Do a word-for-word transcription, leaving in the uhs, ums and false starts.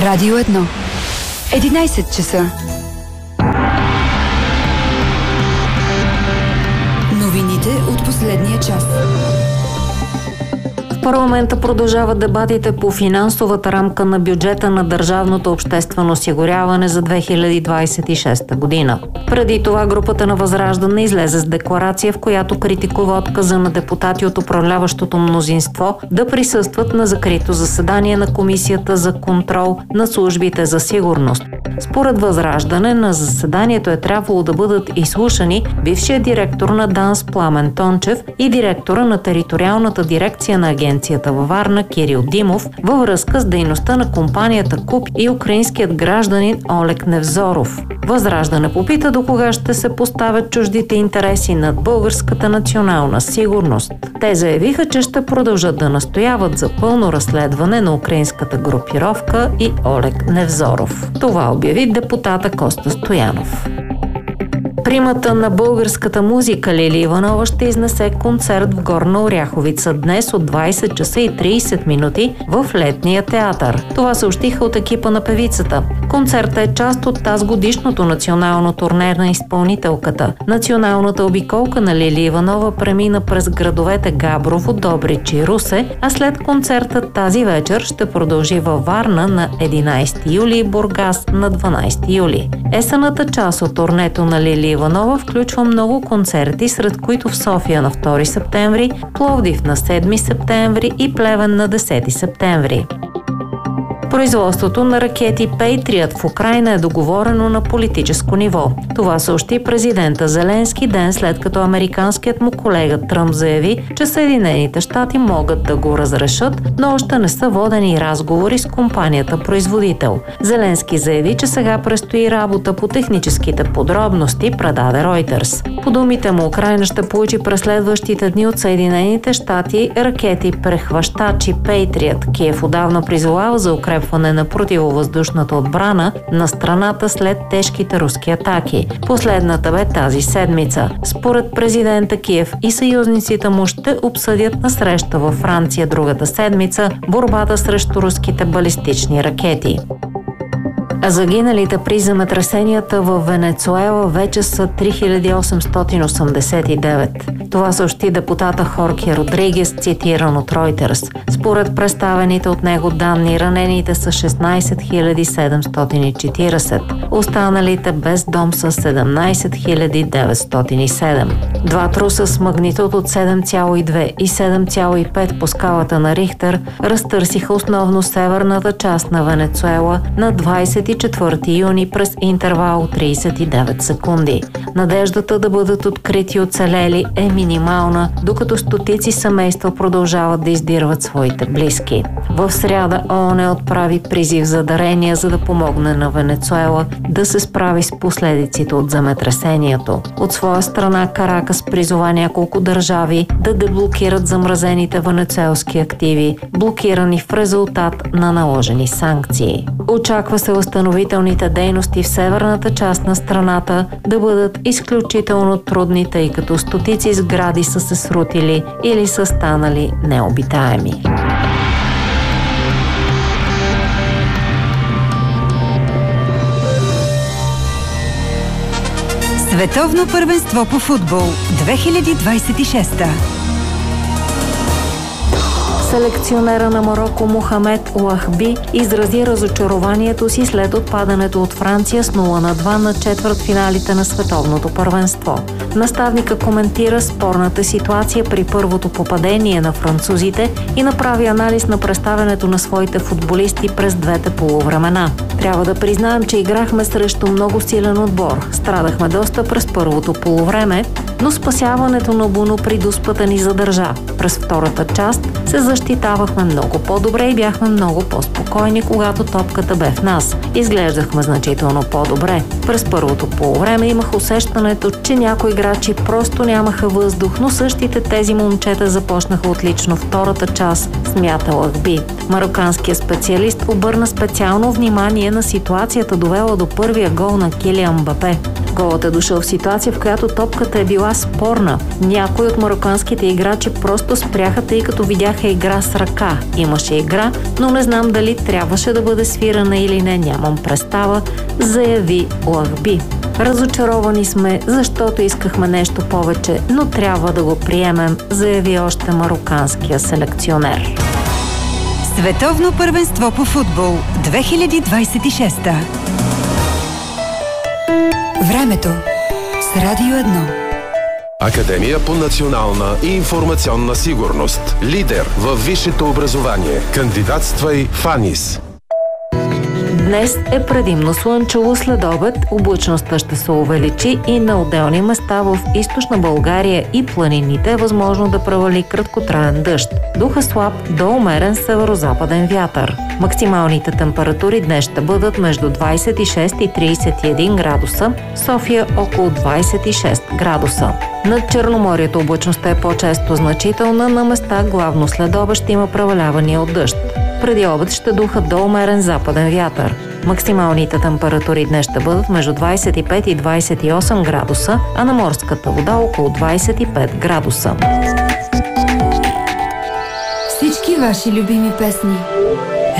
Радио едно. единайсет часа. Новините от последния час. В парламента продължават дебатите по финансовата рамка на бюджета на държавното обществено осигуряване за две хиляди двайсет и шеста година. Преди това групата на Възраждане излезе с декларация, в която критикува отказа на депутати от управляващото мнозинство да присъстват на закрито заседание на Комисията за контрол на службите за сигурност. Според Възраждане, на заседанието е трябвало да бъдат изслушани бившият директор на ДАНС Пламен Тончев и директора на териториалната дирекция на агенцията във Варна Кирил Димов във връзка с дейността на компанията КУП и украинският гражданин Олег Невзоров. Възраждане попита до кога ще се поставят чуждите интереси над българската национална сигурност. Те заявиха, че ще продължат да настояват за пълно разследване на украинската групировка и Олег Невзоров. Това обяви депутата Коста Стоянов. Примата на българската музика Лили Иванова ще изнесе концерт в Горна Оряховица днес от двайсет часа и трийсет минути в Летния театър. Това съобщиха от екипа на певицата. Концертът е част от тазгодишното национално турне на изпълнителката. Националната обиколка на Лили Иванова премина през градовете Габрово, Добрич и Русе, а след концертът тази вечер ще продължи във Варна на единайсети юли и Бургас на дванайсети юли. Есенната част от турнето на Лили Иванова включва много концерти, сред които в София на втори септември, Пловдив на седми септември и Плевен на десети септември. Производството на ракети Patriot в Украйна е договорено на политическо ниво. Това съобщи президента Зеленски ден след като американският му колега Тръмп заяви, че Съединените щати могат да го разрешат, но още не са водени разговори с компанията производител. Зеленски заяви, че сега предстои работа по техническите подробности, предаде Reuters. По думите му, Украйна ще получи през следващите дни от Съединените щати ракети прехващачи Patriot. Киев отдавна призовава за укрепване на противовъздушната отбрана на страната след тежките руски атаки. Последната бе тази седмица. Според президента, Киев и съюзниците му ще обсъдят на среща във Франция другата седмица борбата срещу руските балистични ракети. А загиналите при земетресенията в Венецуела вече са три хиляди осемстотин осемдесет и девет. Това съобщи депутата Хорхе Родригес, цитиран от Reuters. Според представените от него данни, ранените са шестнайсет хиляди седемстотин и четирийсет. Останалите без дом са седемнайсет хиляди деветстотин и седем. Два труса с магнитуд от седем цяло и две и седем цяло и пет по скалата на Рихтер разтърсиха основно северната част на Венецуела на двайсет и четвърти юни през интервал трийсет и девет секунди. Надеждата да бъдат открити оцелели е минимална, докато стотици семейства продължават да издирват своите близки. В сряда ООН отправи призив за дарения, за да помогне на Венецуела да се справи с последиците от земетресението. От своя страна Каракас призова няколко държави да деблокират замразените венецуелски активи, блокирани в резултат на наложени санкции. Очаква се възстановителните дейности в северната част на страната да бъдат изключително трудни, тъй като стотици сгради са се срутили или са станали необитаеми. Световно първенство по футбол две хиляди двайсет и шеста. Селекционера на Мароко Мохамед Уахби изрази разочарованието си след отпадането от Франция с нула на два на четвъртфиналите на световното първенство. Наставника коментира спорната ситуация при първото попадение на французите и направи анализ на представянето на своите футболисти през двете полувремена. Трябва да признаем, че играхме срещу много силен отбор. Страдахме доста през първото полувреме, но спасяването на Буно при дуспата ни задържа. През втората част се защитавахме много по-добре и бяхме много по-спокойни, когато топката бе в нас. Изглеждахме значително по-добре. През първото полувреме имах усещането, че някои играчи просто нямаха въздух, но същите тези момчета започнаха отлично втората част, смята Уахби. Марокканският специалист обърна специално внимание на ситуацията, довела до първия гол на Килиан Мбапе. Голът е дошъл в ситуация, в която топката е била спорна. Някои от мароканските играчи просто спряха, тъй като видяха игра с ръка. Имаше игра, но не знам дали трябваше да бъде свирана или не, нямам представа, заяви Лахби. Разочаровани сме, защото искахме нещо повече, но трябва да го приемем, заяви още мароканския селекционер. Световно първенство по футбол две хиляди двадесет и шеста. Времето с Радио едно. Академия по национална и информационна сигурност. Лидер във висшето образование. Кандидатствай в АНИС. Днес е предимно слънчево, след обед облачността ще се увеличи и на отделни места в източна България и планините е възможно да превали краткотраен дъжд. Духа слаб до умерен северо-западен вятър. Максималните температури днес ще бъдат между двадесет и шест и тридесет и един градуса, София около двадесет и шест градуса. Над Черноморието облачността е по-често значителна, на места главно след обед ще има превалявания от дъжд. Преди обед ще духа до умерен западен вятър. Максималните температури днес ще бъдат между двадесет и пет и двадесет и осем градуса, а на морската вода около двадесет и пет градуса. Всички ваши любими песни.